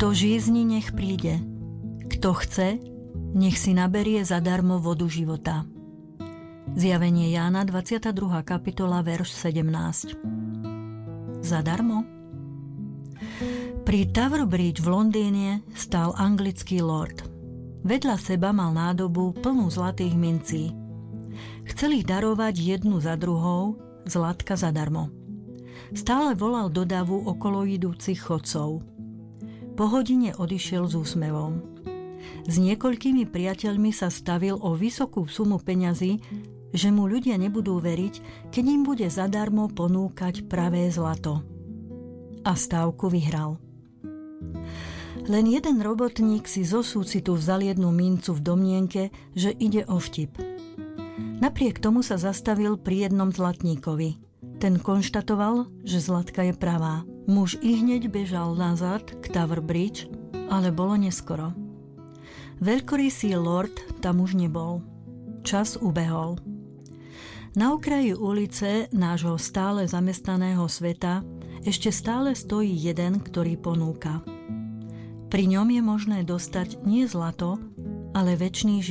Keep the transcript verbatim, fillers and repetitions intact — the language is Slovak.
Kto žízni, nech príde. Kto chce, nech si naberie zadarmo vodu života. Zjavenie Jána, dvadsiata druhá kapitola, verš sedemnásť. Zadarmo? Pri Tower Bridge v Londýne stál anglický lord. Vedľa seba mal nádobu plnú zlatých mincí. Chcel ich darovať jednu za druhou, zlatka zadarmo. Stále volal do davu okolo idúcich chodcov. Po hodine odišiel s úsmevom. S niekoľkými priateľmi sa stavil o vysokú sumu peňazí, že mu ľudia nebudú veriť, keď im bude zadarmo ponúkať pravé zlato. A stávku vyhral. Len jeden robotník si zo súcitu vzal jednu mincu v domnienke, že ide o vtip. Napriek tomu sa zastavil pri jednom zlatníkovi. Ten konštatoval, že zlatka je pravá. Muž ihneď bežal nazad k Tower Bridge, ale bolo neskoro. Veľkorysý lord tam už nebol. Čas ubehol. Na okraji ulice nášho stále zamestnaného sveta ešte stále stojí jeden, ktorý ponúka. Pri ňom je možné dostať nie zlato, ale večný život.